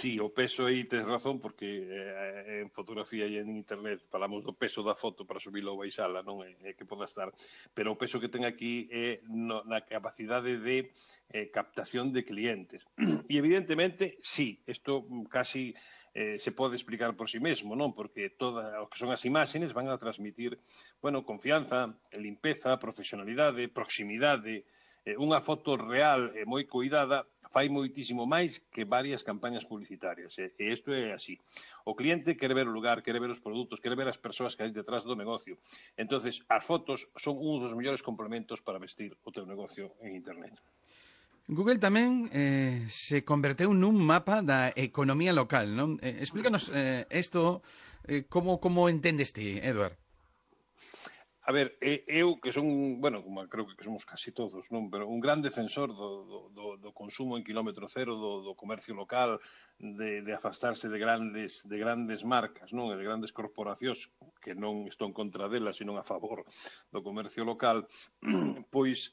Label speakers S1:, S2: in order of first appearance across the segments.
S1: Sí, o peso aí tes razón, porque en fotografía e en internet falamos do peso da foto para subilo ou baixala, non é que poda estar, pero o peso que ten aquí é na capacidade de captación de clientes. E evidentemente, sí, isto casi se pode explicar por si mesmo, non? Porque toda o que son as imaxes van a transmitir, bueno, confianza, limpeza, profesionalidade, proximidade. Unha foto real e moi cuidada fai moitísimo máis que varias campañas publicitarias. E isto é así. O cliente quere ver o lugar, quere ver os produtos, quere ver as persoas que hai detrás do negocio. Entonces, as fotos son un dos mellores complementos para vestir o teu negocio en Internet.
S2: Google tamén se converteu nun mapa da economía local, non? Explícanos isto, como entendes ti, Edward?
S1: A ver, eu que son, bueno, como creo que somos casi todos, non? Pero un gran defensor do consumo en kilómetro cero, do comercio local, de afastarse de grandes marcas, non? E de grandes corporacións, que non estou en contra delas, sino a favor do comercio local, pois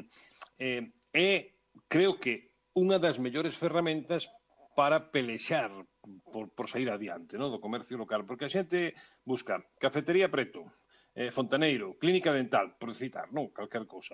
S1: creo que unha das mellores ferramentas para pelexar por sair adiante, non? Do comercio local, porque a xente busca cafetería preto, fontaneiro, clínica dental, por citar, non, calquer cousa.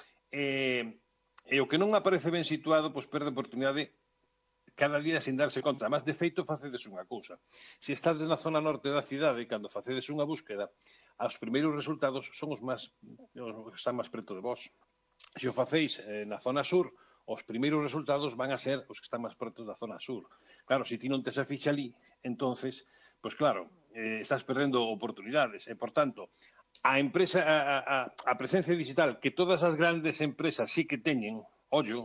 S1: E o que non aparece ben situado, pois perde a oportunidade cada día sin darse conta. Además, de feito, facedes unha cousa. Se estades na zona norte da cidade, cando facedes unha búsqueda, os primeiros resultados son os que están máis preto de vós. Se o facéis na zona sur, os primeiros resultados van a ser os que están máis preto da zona sur. Claro, se ti non tes a ficha ali, entonces, pois claro, estás perdendo oportunidades. E, por tanto, a presencia digital que todas as grandes empresas sí que teñen, ollo,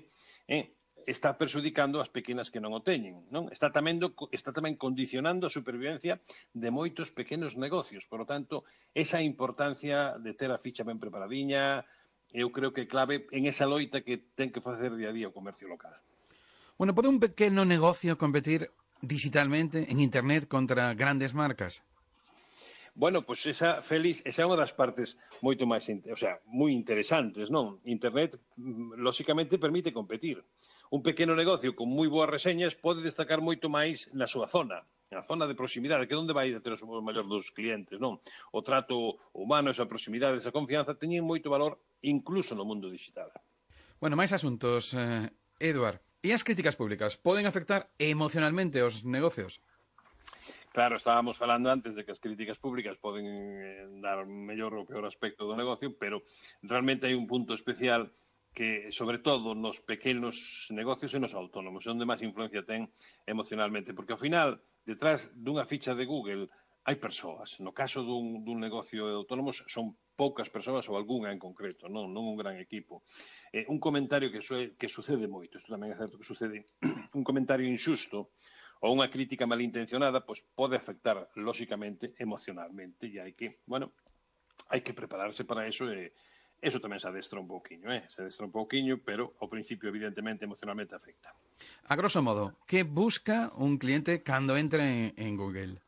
S1: está perxudicando as pequenas que non o teñen, non? Está tamén condicionando a supervivencia de moitos pequenos negocios. Por lo tanto, esa importancia de ter a ficha ben preparadiña, eu creo que é clave en esa loita que ten que facer día a día o comercio local.
S2: Bueno, pode un pequeno negocio competir digitalmente en Internet contra grandes marcas?
S1: Bueno, pois esa é unha das partes moito máis, moi interesantes, non? Internet, lóxicamente, permite competir. Un pequeno negocio con moi boas reseñas pode destacar moito máis na súa zona, na zona de proximidade, que é onde vai a ter o maior dos clientes, non? O trato humano, esa proximidade, esa confianza, teñen moito valor incluso no mundo digital.
S2: Bueno, máis asuntos, Edward. E as críticas públicas poden afectar emocionalmente os negocios?
S1: Claro, estábamos falando antes de que as críticas públicas poden dar mellor ou peor aspecto do negocio, pero realmente hai un punto especial que, sobre todo, nos pequenos negocios e nos autónomos, é onde máis influencia ten emocionalmente, porque, ao final, detrás dunha ficha de Google hai persoas. No caso dun negocio de autónomos son poucas persoas ou algunha en concreto, non un gran equipo. Un comentario que sucede moito, isto tamén é certo que sucede, un comentario inxusto ou unha crítica malintencionada, pois pode afectar, lóxicamente, emocionalmente, e hai que prepararse para eso, e eso tamén se adestra un pouquiño, pero ao principio, evidentemente, emocionalmente afecta.
S2: A grosso modo, que busca un cliente cando entra en Google?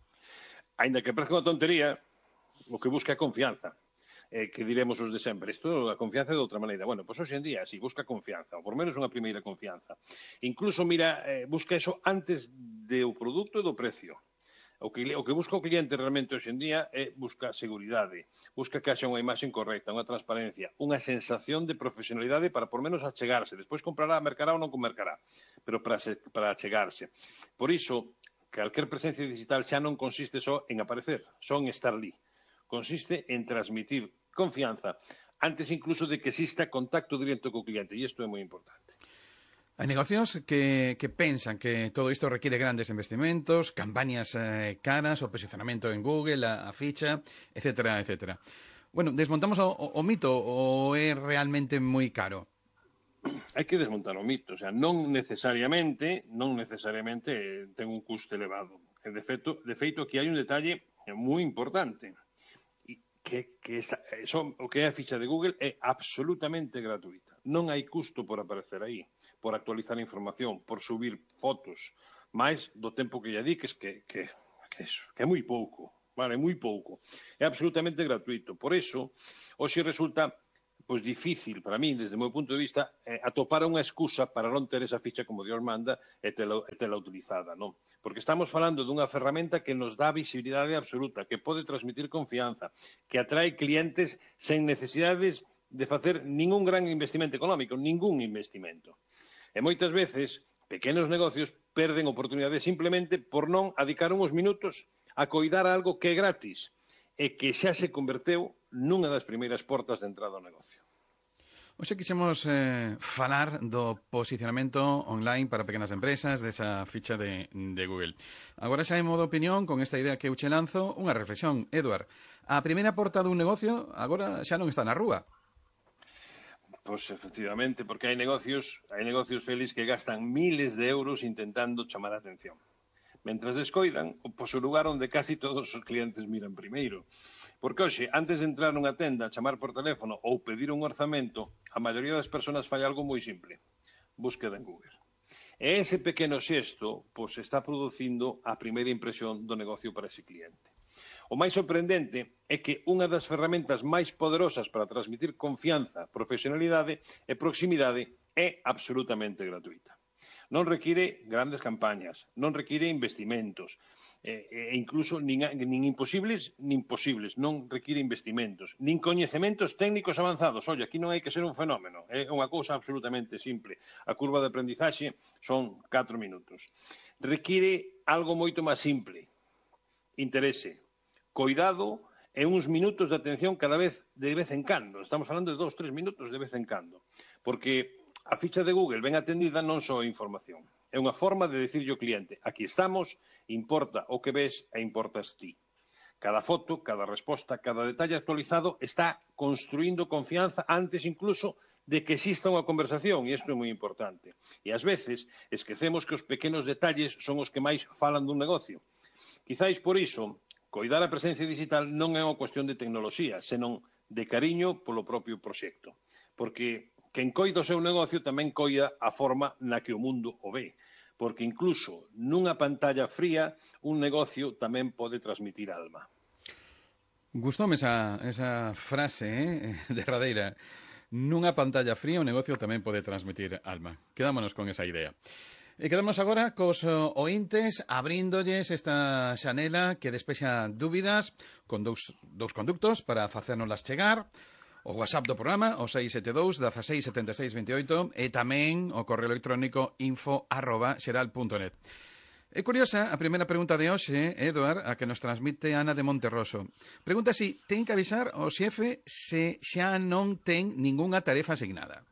S1: Aínda que parezca unha tontería, o que busca é confianza. Que diremos os de sempre. Isto, a confianza de outra maneira. Bueno, pois hoxe en día, si busca confianza, ou por menos unha primeira confianza. Incluso, mira, busca eso antes do produto e do precio. O que busca o cliente realmente hoxe en día é busca seguridade, busca que haxa unha imaxe correcta, unha transparencia, unha sensación de profesionalidade para por menos achegarse. Despois comprará, mercará ou non mercará, pero para achegarse. Por iso, calquer presencia digital xa non consiste só en aparecer, só en estar ali. Consiste en transmitir confianza antes incluso de que exista contacto directo co cliente, e isto é moi importante.
S2: Hai negocios que pensan que todo isto requiere grandes investimentos, campañas caras, o posicionamento en Google, a ficha, etcétera, etcétera. Bueno, desmontamos o mito ou é realmente moi caro?
S1: Hai que desmontar o mito, non necesariamente ten un custo elevado. De feito, aquí hai un detalle moi importante, o que é a ficha de Google é absolutamente gratuita. Non hai custo por aparecer aí, por actualizar a información, por subir fotos, máis do tempo que lle diques, que é moi pouco, vale, moi pouco. É absolutamente gratuito. Por iso, hoxe resulta pois difícil para min, desde o meu punto de vista, atopar unha excusa para non ter esa ficha como Dios manda e tela utilizada, non? Porque estamos falando dunha ferramenta que nos dá visibilidade absoluta, que pode transmitir confianza, que atrae clientes sen necesidades de facer ningún gran investimento económico, ningún investimento. E moitas veces, pequenos negocios perden oportunidades simplemente por non adicar uns minutos a coidar algo que é gratis e que xa se converteu nunha das primeiras portas de entrada ao negocio.
S2: Hoxe quixemos falar do posicionamento online para pequenas empresas, desa ficha de Google. Agora xa en modo opinión, con esta idea que eu che lanzo, unha reflexión. Eduard, a primeira porta dun negocio agora xa non está na rúa.
S1: Pois, efectivamente, porque hai negocios, Félix, que gastan miles de euros intentando chamar a atención. Mentras descoidan, pois o lugar onde casi todos os clientes miran primeiro. Porque hoxe, antes de entrar nunha tenda, chamar por teléfono ou pedir un orzamento, a maioría das persoas fai algo moi simple. Búsqueda en Google. E ese pequeno xesto, pois, está producindo a primeira impresión do negocio para ese cliente. O máis sorprendente é que unha das ferramentas máis poderosas para transmitir confianza, profesionalidade e proximidade é absolutamente gratuita. Non require grandes campañas, non require investimentos, e incluso nin imposibles, nin posibles, non require investimentos, nin coñecementos técnicos avanzados. Oye, aquí non hai que ser un fenómeno, é unha cousa absolutamente simple. A curva de aprendizaxe son 4 minutos. Require algo moito máis simple, interese, coidado e uns minutos de atención de vez en cando. Estamos falando de 2-3 minutos de vez en cando. Porque a ficha de Google ben atendida non só é información. É unha forma de dicirlle ao cliente, aquí estamos, importa o que ves e importas ti. Cada foto, cada resposta, cada detalle actualizado está construindo confianza antes incluso de que exista unha conversación, e isto é moi importante. E ás veces esquecemos que os pequenos detalles son os que máis falan dun negocio. Quizáis por iso, coidar a presencia digital non é unha cuestión de tecnoloxía, senón de cariño polo propio proxecto. Porque quen coida o seu negocio tamén coida a forma na que o mundo o ve. Porque incluso nunha pantalla fría un negocio tamén pode transmitir alma.
S2: Gustoume esa frase derradeira. Nunha pantalla fría o negocio tamén pode transmitir alma. Quedámonos con esa idea. E quedamos agora cos ointes abrindolles esta xanela que despexa dúbidas con dous conductos para facérnoslas chegar. O WhatsApp do programa, o 672 16 76 28, e tamén o correo electrónico info@xeral.net. É curiosa a primeira pregunta de hoxe, Eduard, a que nos transmite Ana de Monterroso. Pregunta si ten que avisar o xefe se xa non ten ningunha tarefa asignada.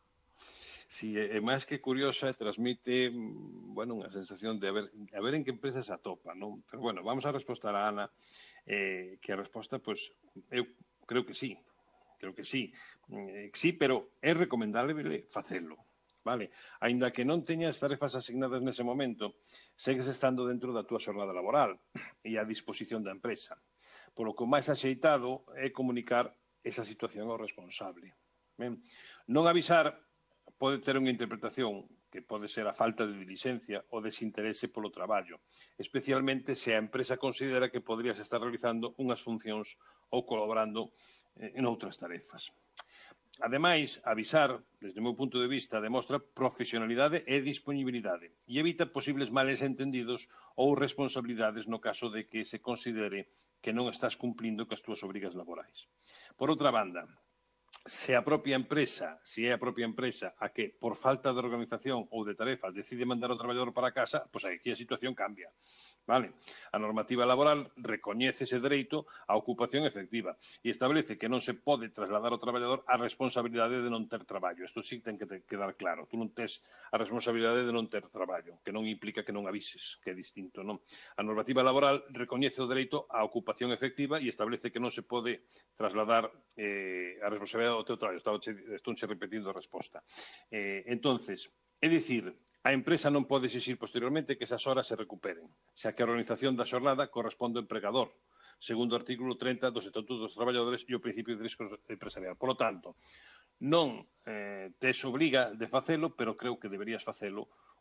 S1: Si, é máis que curiosa, transmite, unha sensación de a ver en que empresa se atopa, non? Pero, vamos a respostar a Ana, que a resposta, pois, eu creo que sí. Creo que sí. Sí, pero é recomendable facelo. Vale? Aínda que non teñas tarefas asignadas nese momento, segues estando dentro da túa xornada laboral e a disposición da empresa. Polo que o máis axeitado é comunicar esa situación ao responsable. Ben? Non avisar pode ter unha interpretación que pode ser a falta de diligencia ou desinterese polo traballo, especialmente se a empresa considera que podrías estar realizando unhas funcións ou colaborando en outras tarefas. Ademais, avisar, desde o meu punto de vista, demostra profesionalidade e disponibilidade e evita posibles males entendidos ou responsabilidades no caso de que se considere que non estás cumplindo coas túas obrigas laborais. Por outra banda, se é a propia empresa a que, por falta de organización ou de tarefas, decide mandar o traballador para casa, pois aquí a situación cambia. Vale? A normativa laboral recoñece ese dereito á ocupación efectiva e establece que non se pode trasladar ao traballador a responsabilidade de non ter traballo. Isto sí ten que quedar claro. Tú non tes a responsabilidade de non ter traballo, que non implica que non avises, que é distinto, non? A normativa laboral recoñece o dereito á ocupación efectiva e establece que non se pode trasladar a responsabilidade ao teu traballo. Estou repetindo a resposta. Entonces, é dicir, a empresa non pode exixir posteriormente que esas horas se recuperen, xa que a organización da xornada corresponde ao empregador, segundo o artículo 30 dos Estatutos dos Traballadores e o principio de risco empresarial. Por lo tanto, non te obriga de facelo, pero creo que deberías facelo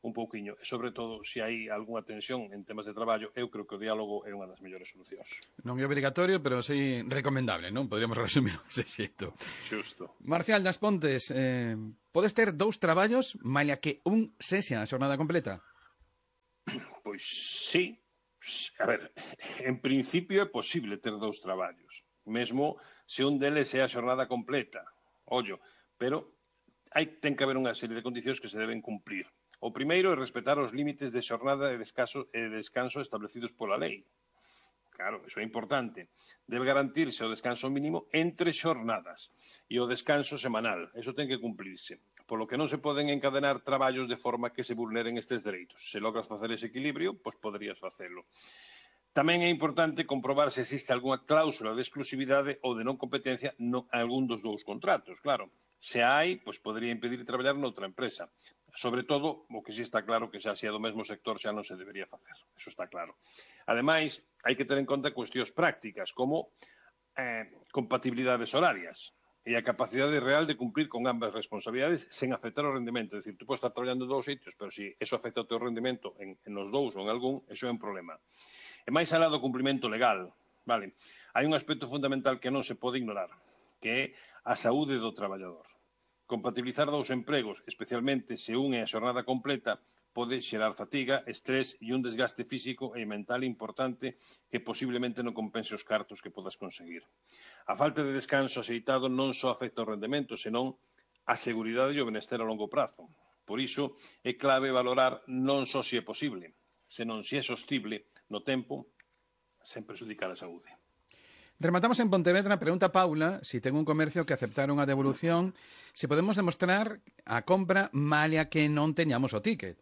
S1: un pouquiño. E, sobre todo, se hai algunha tensión en temas de traballo, eu creo que o diálogo é unha das mellores solucións.
S2: Non é obrigatorio, pero sí recomendable, non? Podríamos resumir ese xeito.
S1: Xusto.
S2: Marcial das Pontes, podes ter 2 traballos, malia que un sexa a xornada completa?
S1: Pois sí. A ver, en principio é posible ter 2 traballos, mesmo se un deles é a xornada completa. Ollo, pero ten que haber unha serie de condicións que se deben cumprir. O primeiro é respetar os límites de xornada e descanso establecidos pola lei. Claro, iso é importante. Debe garantirse o descanso mínimo entre xornadas e o descanso semanal. Iso ten que cumplirse. Polo que non se poden encadenar traballos de forma que se vulneren estes dereitos. Se logras facer ese equilibrio, pois poderías facelo. Tamén é importante comprobar se existe algunha cláusula de exclusividade ou de non competencia en algún dos 2 contratos. Claro, se hai, pois podería impedir traballar noutra empresa. Sobre todo, o que sí está claro que xa se é do mesmo sector xa non se debería facer. Eso está claro. Ademais, hai que ter en conta cuestións prácticas, como compatibilidades horarias e a capacidade real de cumprir con ambas responsabilidades sen afectar o rendemento. É dicir, tú podes estar traballando en 2 sitios, pero se eso afecta o teu rendemento en os 2 ou en algún, eso é un problema. E máis alá do cumprimento legal, vale? Hai un aspecto fundamental que non se pode ignorar, que é a saúde do traballador. Compatibilizar 2 empregos, especialmente se un é a xornada completa, pode xerar fatiga, estrés e un desgaste físico e mental importante que posiblemente non compense os cartos que podas conseguir. A falta de descanso axeitado non só afecta o rendemento, senón a seguridade e o benestar a longo prazo. Por iso, é clave valorar non só se é posible, senón se é sostible no tempo, sen prexudicar a saúde.
S2: Rematamos en Pontevedra, pregunta Paula si ten un comercio que aceptar unha devolución, se podemos demostrar a compra malia que non teñamos o ticket.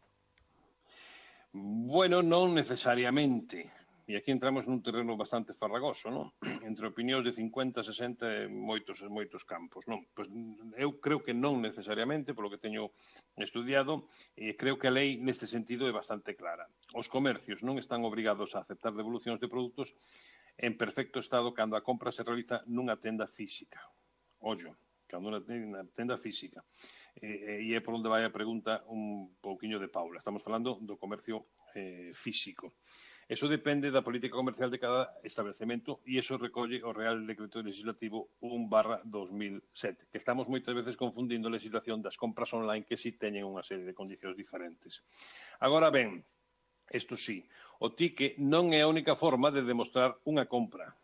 S1: Bueno, non necesariamente. E aquí entramos nun terreno bastante farragoso, non? Entre opinións de 50, 60 e moitos campos, non? Pois eu creo que non necesariamente, polo que teño estudiado, e creo que a lei neste sentido é bastante clara. Os comercios non están obrigados a aceptar devolucións de produtos en perfecto estado cando a compra se realiza nunha tenda física. Ollo, cando unha tenda física. E é por onde vai a pregunta un pouquiño de Paula. Estamos falando do comercio físico. Eso depende da política comercial de cada establecemento e eso recolle o Real Decreto Legislativo 1/2007, que estamos moitas veces confundindo a legislación das compras online que si teñen unha serie de condicións diferentes. Agora ben, isto sí, o ticket non é a única forma de demostrar unha compra.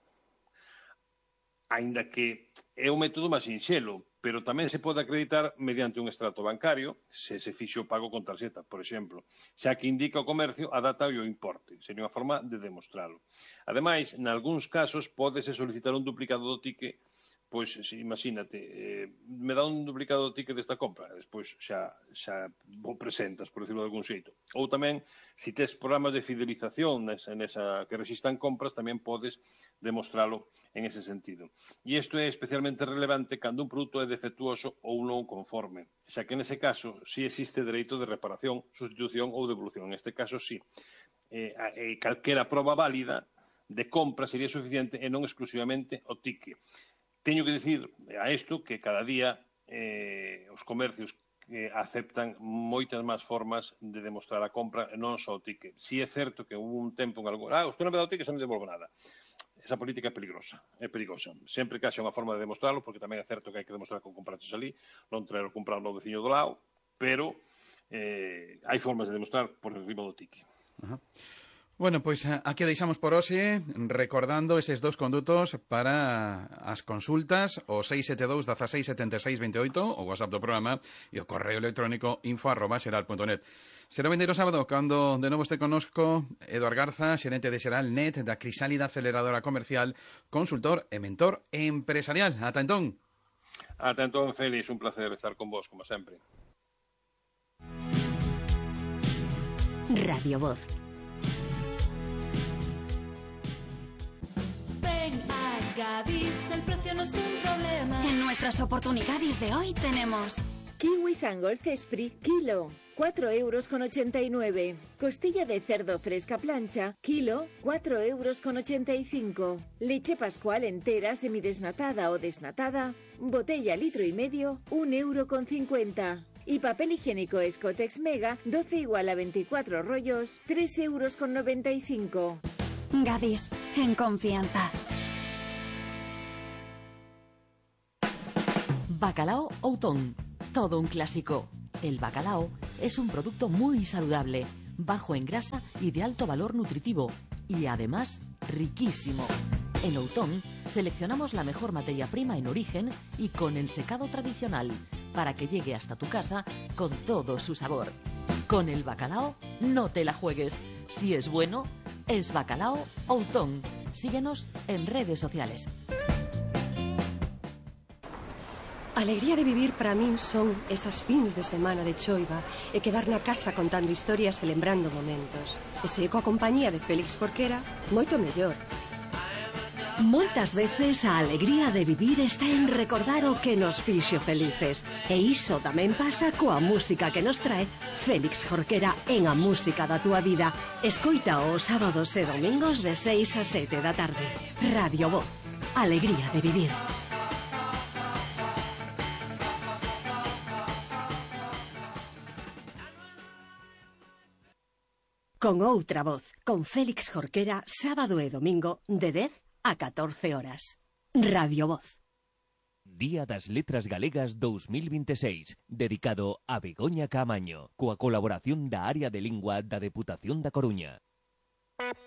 S1: Aínda que é o método máis sinxelo, pero tamén se pode acreditar mediante un extracto bancario, se se fixo o pago con tarxeta, por exemplo, xa que indica o comercio a data e o importe. Sería unha forma de demostralo. Ademais, nalgúns casos, pódese solicitar un duplicado do ticket. Pois, imagínate, me dá un duplicado do ticket desta compra, despois xa o presentas, por decirlo de algún xeito. Ou tamén, se tes programas de fidelización nesa que resistan compras, tamén podes demostralo en ese sentido. E isto é especialmente relevante cando un produto é defectuoso ou non conforme, xa que nese caso si existe dereito de reparación, sustitución ou devolución. En este caso, sí. Calquera proba válida de compra sería suficiente e non exclusivamente o ticket. Teño que dicir a isto que cada día os comercios aceptan moitas máis formas de demostrar a compra e non só o ticket. Si é certo que hubo un tempo en algún... usted non me dá o ticket, xa non devolvo nada. Esa política é peligrosa. Sempre que haxa unha forma de demostrarlo, porque tamén é certo que hai que demostrar que o compraches ali, non traer o comprar no veciño do lado, pero hai formas de demostrar por encima do ticket.
S2: Ajá. Bueno, pois aquí deixamos por hoxe recordando eses 2 condutos para as consultas, o 672 16 76 28, o WhatsApp do programa, e o correo electrónico info@xeral.net. Será o vindeiro sábado cando de novo este connosco Eduard Garza, xerente de Xeralnet, da Crisálida Aceleradora Comercial, consultor e mentor empresarial. Ata entón.
S1: Ata entón, Félix, un placer estar con vos, como sempre.
S3: Radio Voz. Gadis, el precio no es un problema. En nuestras oportunidades de hoy tenemos
S4: kiwi Sangol Cespri, kilo, 4,89 €. Costilla de cerdo fresca plancha, kilo, 4,85 €. Leche Pascual entera, semidesnatada o desnatada, botella 1,5 litros, 1,50 €. Y papel higiénico Escotex Mega, 12 igual a 24 rollos, 3,95 €.
S3: Gadis, en confianza.
S5: Bacalao Outón, todo un clásico. El bacalao es un producto muy saludable, bajo en grasa y de alto valor nutritivo, y además riquísimo. En Outón seleccionamos la mejor materia prima en origen y con ensecado tradicional, para que llegue hasta tu casa con todo su sabor. Con el bacalao no te la juegues. Si es bueno, es Bacalao Outón. Síguenos en redes sociales.
S6: A alegría de vivir para min son esas fins de semana de choiva e quedar na casa contando historias e lembrando momentos. E se coa compañía de Félix Jorquera, moito mellor.
S7: Moitas veces a alegría de vivir está en recordar o que nos fixo felices. E iso tamén pasa coa música que nos trae Félix Jorquera en A Música da Túa Vida. Escoita os sábados e domingos de 6 a 7 da tarde. Radio Voz. Alegría de vivir. Con outra voz, con Félix Jorquera, sábado e domingo, de 10 a 14 horas. Radio Voz.
S8: Día das Letras Galegas 2026, dedicado a Begoña Caamaño, coa colaboración da Área de Lingua da Deputación da Coruña.